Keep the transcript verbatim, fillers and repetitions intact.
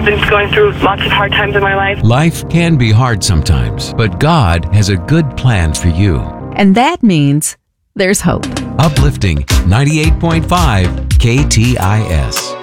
been going through lots of hard times in my life. Life can be hard sometimes, but God has a good plan for you. And that means there's hope. Uplifting ninety-eight point five K T I S.